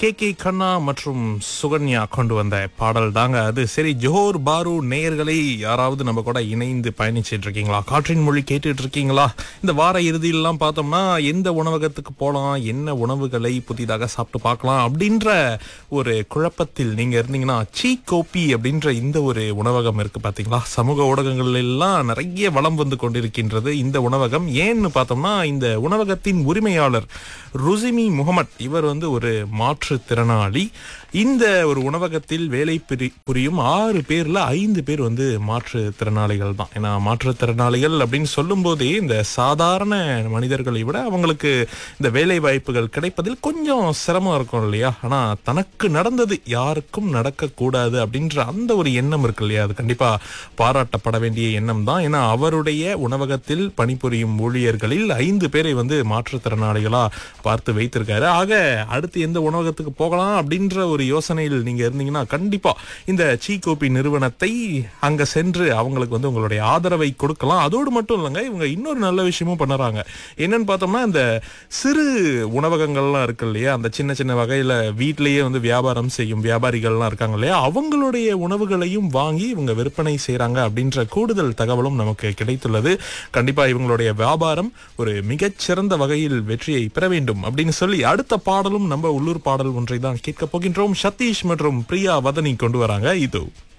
K கண்ணா மற்றும் சுகன்யா கொண்டு வந்த பாடல் தாங்க அது. சரி, ஜோஹர் பாரு நேயர்களை யாராவது நம்ம கூட இணைந்து பயணிச்சிட்டு இருக்கீங்களா? காற்றின் மொழி கேட்டுட்டு இருக்கீங்களா? இந்த வார இறுதியிலாம் பார்த்தோம்னா எந்த உணவகத்துக்கு போகலாம், என்ன உணவுகளை புதிதாக சாப்பிட்டு பார்க்கலாம் அப்படின்ற ஒரு குழப்பத்தில் நீங்க இருந்தீங்கன்னா, சீ கோப்பி அப்படின்ற இந்த ஒரு உணவகம் இருக்கு பாத்தீங்களா? சமூக ஊடகங்கள் எல்லாம் நிறைய வலம் வந்து கொண்டிருக்கின்றது இந்த உணவகம். ஏன்னு பார்த்தோம்னா, இந்த உணவகத்தின் உரிமையாளர் ருசிமி முகமட், இவர் வந்து ஒரு மாற்றுத்திறனாளி. இந்த ஒரு உணவகத்தில் வேலை புரியும் 6 பேர்ல 5 பேர் வந்து மாற்றுத்திறனாளிகள் தான். ஏன்னா மாற்றுத்திறனாளிகள் அப்படின்னு சொல்லும் போதே இந்த சாதாரண மனிதர்களை விட அவங்களுக்கு இந்த வேலை வாய்ப்புகள் கிடைப்பதில் கொஞ்சம் சிரமம் இருக்கும் இல்லையா? ஆனா தனக்கு நடந்தது யாருக்கும் நடக்கக்கூடாது அப்படின்ற அந்த ஒரு எண்ணம் இருக்கு இல்லையா? அது கண்டிப்பா பாராட்டப்பட வேண்டிய எண்ணம் தான். ஏன்னா அவருடைய உணவகத்தில் பணிபுரியும் ஊழியர்களில் 5 பேரை வந்து மாற்றுத்திறனாளிகளா பார்த்து வைத்திருக்காரு. ஆக அடுத்து எந்த உணவகத்துக்கு போகலாம் அப்படின்ற ஒரு யோசனையில் நீங்க இருந்தீங்கன்னா, கண்டிப்பா இந்த சீ கோப்பி நிறுவனத்தை அங்க சென்று அவங்களுக்கு வந்து உங்களுடைய ஆதரவை கொடுக்கலாம். அதோடு மட்டும் இல்லைங்க, இவங்க இன்னொரு நல்ல விஷயமும் பண்ணுறாங்க. என்னன்னு பார்த்தோம்னா, இந்த சிறு உணவகங்கள்லாம் இருக்கு இல்லையா? அந்த சின்ன சின்ன வகையில வீட்டிலேயே வந்து வியாபாரம் செய்யும் வியாபாரிகள்லாம் இருக்காங்க இல்லையா? அவங்களுடைய உணவுகளையும் வாங்கி இவங்க விற்பனை செய்யறாங்க அப்படின்ற கூடுதல் தகவலும் நமக்கு கிடைத்துள்ளது. கண்டிப்பா இவங்களுடைய வியாபாரம் ஒரு மிகச்சிறந்த வகையில் வெற்றியை பெற வேண்டும் அப்படின்னு சொல்லி அடுத்த பாடலும் நம்ம உள்ளூர் பாடல் ஒன்றை தான் கேட்க போகின்றோம். சதீஷ் மற்றும் பிரியா வதனி கொண்டு வராங்க. இது